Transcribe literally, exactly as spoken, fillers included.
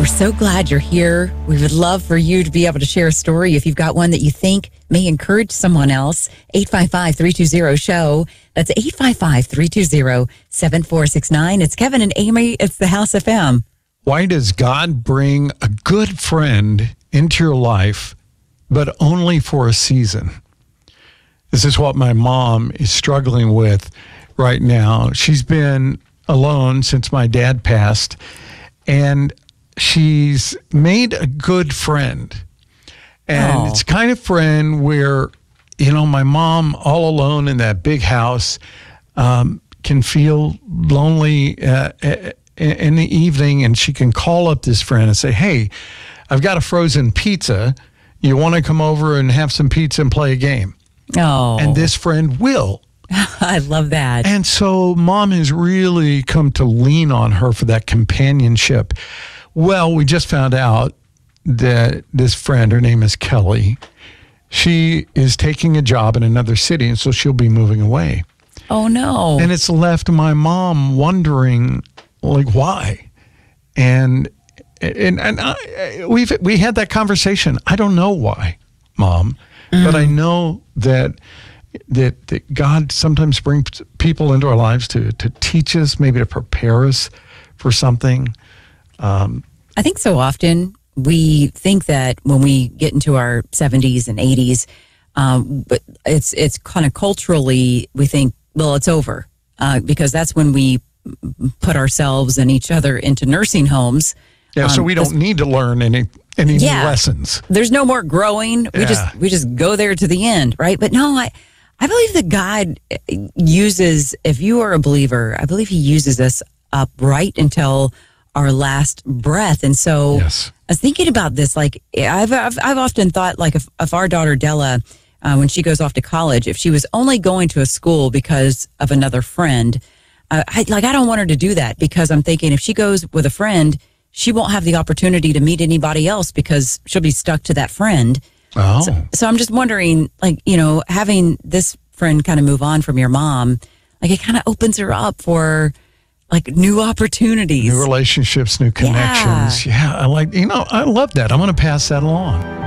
We're so glad you're here. We would love for you to be able to share a story if you've got one that you think may encourage someone else. eight five five, three two zero, show. That's eight five five, three two zero, seven four six nine. It's Kevin and Amy. It's the House F M. Why does God bring a good friend into your life, but only for a season? This is what my mom is struggling with right now. She's been alone since my dad passed, and she's made a good friend. And Oh. it's kind of friend where, you know, my mom all alone in that big house um, can feel lonely uh, in the evening, and she can call up this friend and say, hey, I've got a frozen pizza. You want to come over and have some pizza and play a game? Oh. And this friend will. I love that. And so mom has really come to lean on her for that companionship. Well, we just found out that this friend, her name is Kelly, she is taking a job in another city, and so she'll be moving away. Oh, no. And it's left my mom wondering, like, why? And and and I, we've we had that conversation. I don't know why, Mom, mm. but I know that that that God sometimes brings people into our lives to to teach us, maybe to prepare us for something. Um, I think so often we think that when we get into our seventies and eighties, um, but it's it's kind of culturally, we think, well, it's over, uh, because that's when we put ourselves and each other into nursing homes. Yeah, um, so we don't need to learn any any yeah, new lessons. There's no more growing. We yeah. just we just go there to the end, right? But no, I I believe that God uses, if you are a believer, I believe He uses us up right until our last breath. And so yes. I was thinking about this, like I've I've, I've often thought, like if, if our daughter Della, uh, when she goes off to college, if she was only going to a school because of another friend, uh, I, like I don't want her to do that, because I'm thinking if she goes with a friend, she won't have the opportunity to meet anybody else because she'll be stuck to that friend. Oh. So, so I'm just wondering, like, you know, having this friend kind of move on from your mom, like it kind of opens her up for like new opportunities. New relationships, new connections. Yeah, yeah I like, you know, I love that. I'm going to pass that along.